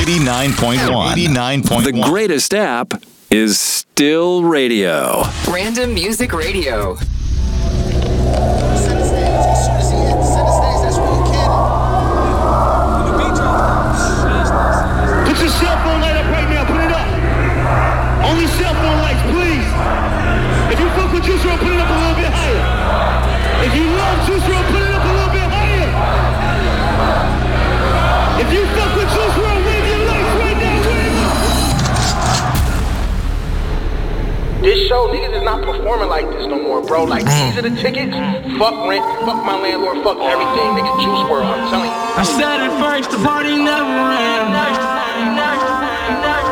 89.1. 89.1. The greatest app is still radio. Random Music Radio. Put your cell phone light up right now. Put it up. Only cell phone lights, please. If you fuck with Juice WRLD, put it up a little bit higher. If you love Juice WRLD, put it up a little bit higher. If you fuck with Juice WRLD, wave your lights right now. This show, niggas is not performing like this no more, bro. Like, these are the tickets. Fuck rent, fuck my landlord, fuck everything, nigga. Juice WRLD, I'm telling you. I said it first, the party never ends.